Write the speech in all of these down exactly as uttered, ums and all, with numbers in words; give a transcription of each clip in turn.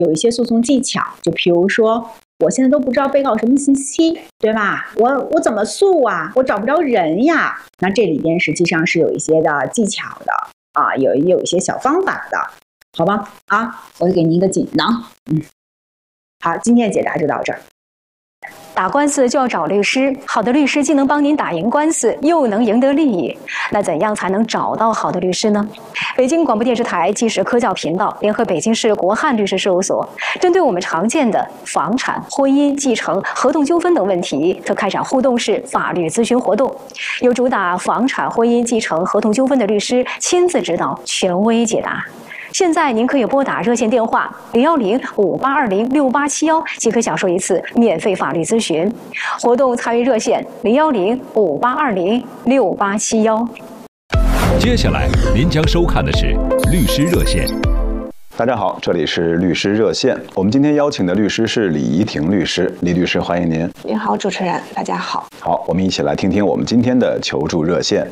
有一些诉讼技巧，就比如说我现在都不知道被告什么信息，对吧？我我怎么诉啊？我找不着人呀。那这里边实际上是有一些的技巧的啊，有也有一些小方法的，好吧？啊，我给您一个锦囊。嗯，好，今天的解答就到这儿。 打官司就要找律师，好的律师既能帮您打赢官司，又能赢得利益。那怎样才能找到好的律师呢？北京广播电视台纪实科教频道联合北京市国汉律师事务所，针对我们常见的房产、婚姻、继承、合同纠纷等问题，特开展互动式法律咨询活动，由主打房产、婚姻、继承、合同纠纷的律师亲自指导，权威解答。现在您可以拨打热线电话零幺零五八二零六八七幺，即可享受一次免费法律咨询。活动参与热线零幺零五八二零六八七幺。 接下来您将收看的是律师热线。 大家好，这里是律师热线。我们今天邀请的律师是李怡婷律师，李律师欢迎您。 您好，主持人，大家好。 好，我们一起来听听我们今天的求助热线。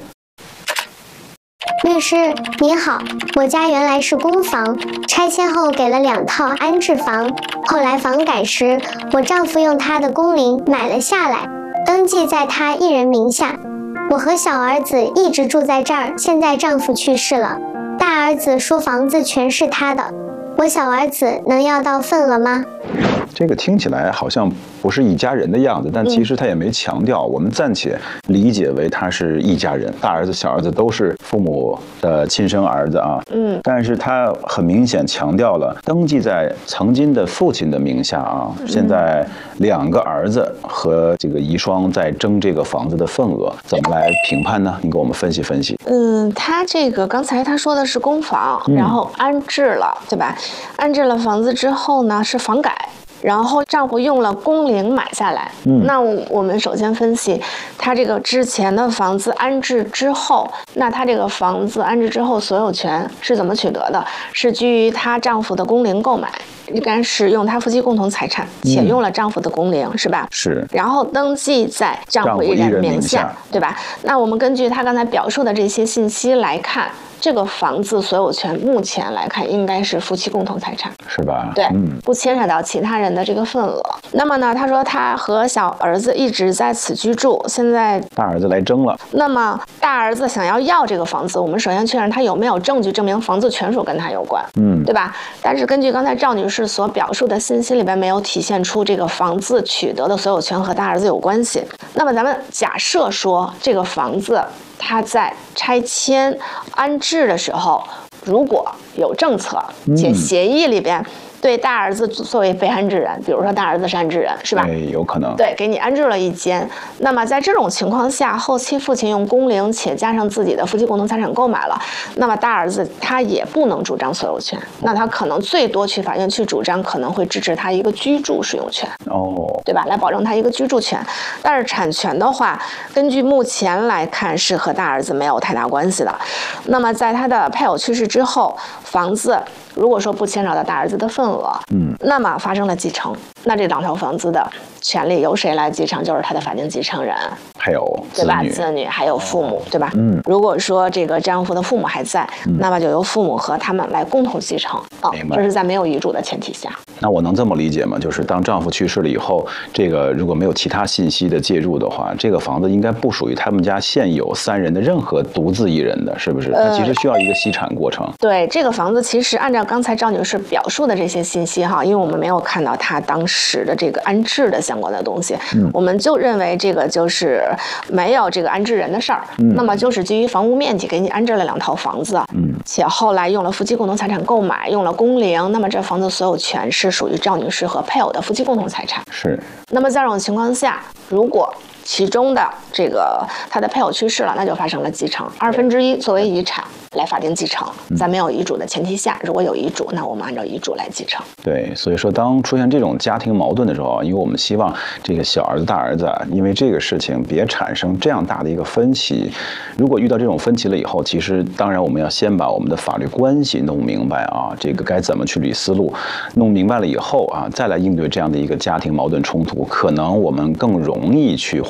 律师你好，我家原来是公房，拆迁后给了两套安置房，后来房改时，我丈夫用他的工龄买了下来，登记在他一人名下。我和小儿子一直住在这儿，现在丈夫去世了，大儿子说房子全是他的，我小儿子能要到份了吗？ 这个听起来好像不是一家人的样子，但其实他也没强调，我们暂且理解为他是一家人，大儿子小儿子都是父母的亲生儿子啊。嗯，但是他很明显强调了登记在曾经的父亲的名下啊，现在两个儿子和这个遗孀在争这个房子的份额，怎么来评判呢？你给我们分析分析。 嗯，他这个刚才他说的是公房，然后安置了，对吧？安置了房子之后呢，是房改。然后丈夫用了工龄买下来，嗯，那我们首先分析，他这个之前的房子安置之后，那他这个房子安置之后所有权是怎么取得的？是基于她丈夫的工龄购买，应该是用他夫妻共同财产，且用了丈夫的工龄，嗯、是吧？ 是。 然后登记在丈夫一人名下，对吧？那我们根据他刚才表述的这些信息来看。这个房子所有权目前来看应该是夫妻共同财产， 是吧？ 对，嗯，不牵扯到其他人的这个份额。那么呢，他说他和小儿子一直在此居住，现在大儿子来争了。 那么大儿子想要要这个房子，我们首先确认他有没有证据证明房子权属跟他有关，嗯，对吧？但是根据刚才赵女士所表述的信息里边没有体现出这个房子取得的所有权和大儿子有关系。那么咱们假设说这个房子。他在拆迁安置的时候，如果有政策且协议里边对大儿子作为被安置人，比如说大儿子是安置人，是吧？ 哎，有可能。 对，给你安置了一间。那么在这种情况下，后期父亲用工龄且加上自己的夫妻共同财产购买了，那么大儿子他也不能主张所有权，那他可能最多去法院去主张，可能会支持他一个居住使用权，哦，对吧？来保证他一个居住权。但是产权的话，根据目前来看是和大儿子没有太大关系的。那么在他的配偶去世之后，房子如果说不牵扯到大儿子的份额，嗯，那么发生了继承，那这两套房子的权利由谁来继承？就是他的法定继承人， 配偶、 对吧？子女还有父母，对吧？嗯，如果说这个丈夫的父母还在，嗯、那么就由父母和他们来共同继承啊，这是在没有遗嘱的前提下。 那我能这么理解吗？就是当丈夫去世了以后，这个如果没有其他信息的介入的话，这个房子应该不属于他们家现有三人的任何独自一人的，是不是？它其实需要一个析产过程。呃、 对，这个房子其实按照刚才赵女士表述的这些信息哈，因为我们没有看到她当时的这个安置的相关的东西，嗯、我们就认为这个就是没有这个安置人的事儿。嗯、那么就是基于房屋面积给你安置了两套房子，嗯，且后来用了夫妻共同财产购买，用了工龄，那么这房子所有权是属于赵女士和配偶的夫妻共同财产。 是。 那么在这种情况下，如果其中的这个他的配偶去世了，那就发生了继承，二分之一作为遗产来法定继承，在没有遗嘱的前提下，如果有遗嘱，那我们按照遗嘱来继承。 对，所以说当出现这种家庭矛盾的时候，因为我们希望这个小儿子大儿子因为这个事情别产生这样大的一个分歧。如果遇到这种分歧了以后，其实当然我们要先把我们的法律关系弄明白啊，这个该怎么去捋思路，弄明白了以后啊，再来应对这样的一个家庭矛盾冲突，可能我们更容易去化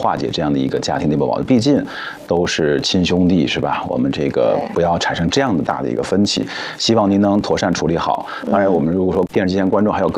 化解这样的一个家庭内部矛盾。毕竟都是亲兄弟，是吧？我们这个不要产生这样的大的一个分歧。希望您能妥善处理好。当然，我们如果说电视机前观众还有更